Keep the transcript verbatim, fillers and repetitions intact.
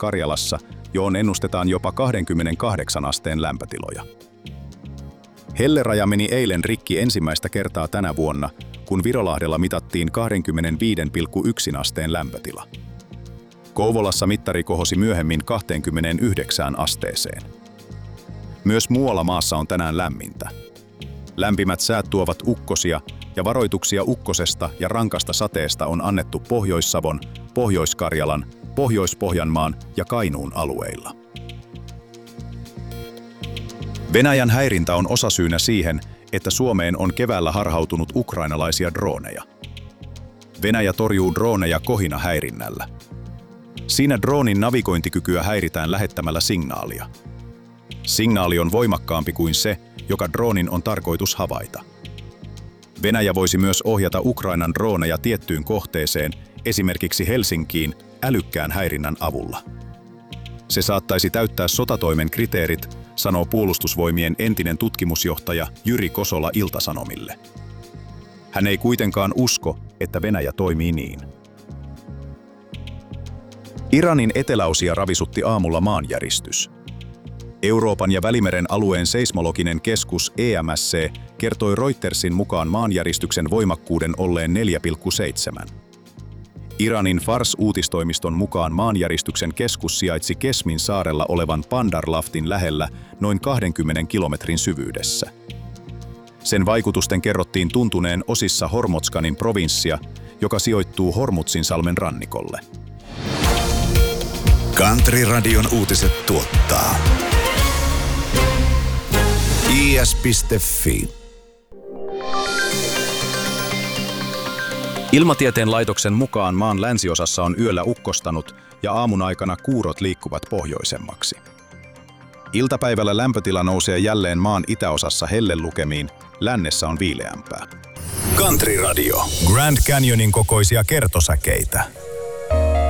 Pohjois-Karjalassa, johon ennustetaan jopa kaksikymmentäkahdeksan asteen lämpötiloja. Helleraja meni eilen rikki ensimmäistä kertaa tänä vuonna, kun Virolahdella mitattiin kaksikymmentäviisi pilkku yksi asteen lämpötila. Kouvolassa mittari kohosi myöhemmin kaksikymmentäyhdeksään asteeseen. Myös muualla maassa on tänään lämmintä. Lämpimät säät tuovat ukkosia ja varoituksia ukkosesta ja rankasta sateesta on annettu Pohjois-Savon, Pohjois-Karjalan, Pohjois-Pohjanmaan ja Kainuun alueilla. Venäjän häirintä on osasyynä siihen, että Suomeen on keväällä harhautunut ukrainalaisia drooneja. Venäjä torjuu drooneja kohinahäirinnällä. Siinä droonin navigointikykyä häiritään lähettämällä signaalia. Signaali on voimakkaampi kuin se, joka droonin on tarkoitus havaita. Venäjä voisi myös ohjata Ukrainan drooneja tiettyyn kohteeseen, esimerkiksi Helsinkiin, älykkään häirinnän avulla. Se saattaisi täyttää sotatoimen kriteerit, sanoo Puolustusvoimien entinen tutkimusjohtaja Jyri Kosola Ilta-Sanomille. Hän ei kuitenkaan usko, että Venäjä toimii niin. Iranin eteläosia ravisutti aamulla maanjäristys. Euroopan ja Välimeren alueen seismologinen keskus E M S C kertoi Reutersin mukaan maanjäristyksen voimakkuuden olleen neljä pilkku seitsemän. Iranin Fars-uutistoimiston mukaan maanjäristyksen keskus sijaitsi Kesmin saarella olevan Bandar-Laftin lähellä noin kaksikymmentä kilometrin syvyydessä. Sen vaikutusten kerrottiin tuntuneen osissa Hormozganin provinssia, joka sijoittuu Hormuzzinsalmen rannikolle. Country-radion uutiset tuottaa I S piste Fi. Ilmatieteen laitoksen mukaan maan länsiosassa on yöllä ukkostanut ja aamun aikana kuurot liikkuvat pohjoisemmaksi. Iltapäivällä lämpötila nousee jälleen maan itäosassa hellelukemiin, lännessä on viileämpää. Country Radio. Grand Canyonin kokoisia kertosäkeitä.